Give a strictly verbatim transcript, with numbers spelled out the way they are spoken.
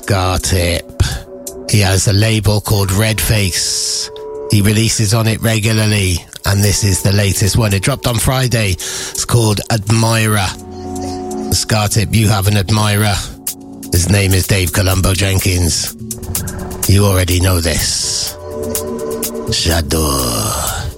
Scar Tip. He has a label called Red Face. He releases on it regularly, and this is the latest one. It dropped on Friday. It's called Admirer. Scar Tip, you have an admirer. His name is Dave Columbo Jenkins. You already know this. J'adore.